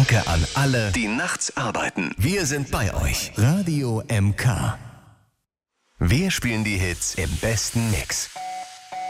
Danke an alle, die nachts arbeiten. Wir sind bei euch. Radio MK. Wir spielen die Hits im besten Mix.